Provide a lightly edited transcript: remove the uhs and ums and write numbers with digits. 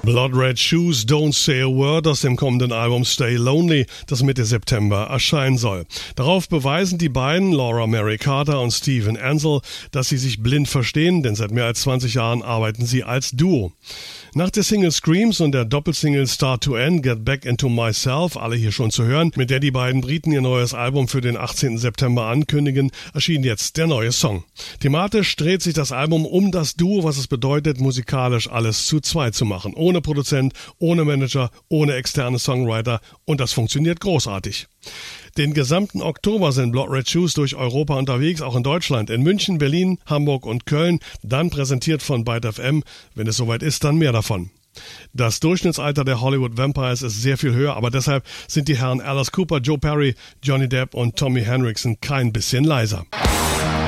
Blood Red Shoes, Don't Say a Word aus dem kommenden Album Stay Lonely, das Mitte September erscheinen soll. Darauf beweisen die beiden, Laura Mary Carter und Steven Ansel, dass sie sich blind verstehen, denn seit mehr als 20 Jahren arbeiten sie als Duo. Nach der Single Screams und der Doppelsingle Start to End, Get Back Into Myself, alle hier schon zu hören, mit der die beiden Briten ihr neues Album für den 18. September ankündigen, erschien jetzt der neue Song. Thematisch dreht sich das Album um das Duo, was es bedeutet, musikalisch alles zu zweit zu machen. Ohne Produzent, ohne Manager, ohne externe Songwriter, und das funktioniert großartig. Den gesamten Oktober sind Blood Red Shoes durch Europa unterwegs, auch in Deutschland, in München, Berlin, Hamburg und Köln, dann präsentiert von Byte FM. Wenn es soweit ist, dann mehr davon. Das Durchschnittsalter der Hollywood Vampires ist sehr viel höher, aber deshalb sind die Herren Alice Cooper, Joe Perry, Johnny Depp und Tommy Henriksen kein bisschen leiser.